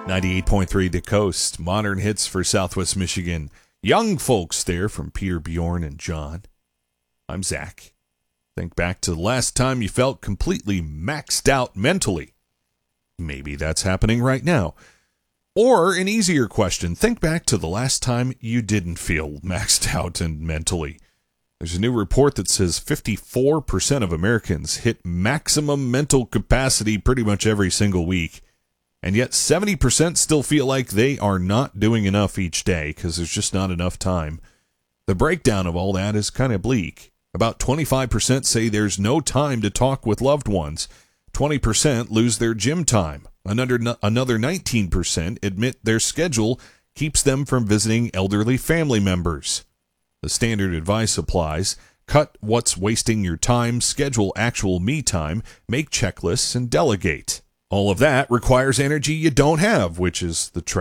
98.3 The Coast, modern hits for Southwest Michigan. Young folks there from Peter, Bjorn, and John. I'm Zach. Think back to the last time you felt completely maxed out mentally. Maybe that's happening right now. Or an easier question, think back to the last time you didn't feel maxed out and mentally. There's a new report that says 54% of Americans hit maximum mental capacity pretty much every single week. And yet 70% still feel like they are not doing enough each day because there's just not enough time. The breakdown of all that is kind of bleak. About 25% say there's no time to talk with loved ones. 20% lose their gym time. Another 19% admit their schedule keeps them from visiting elderly family members. The standard advice applies. Cut what's wasting your time, schedule actual me time, make checklists, and delegate. All of that requires energy you don't have, which is the